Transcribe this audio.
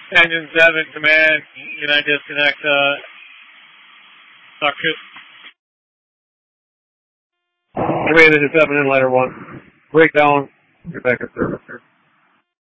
Engine 7, command, United disconnect, talk to. Command, this is 7 in ladder 1. Breakdown, get back at service here.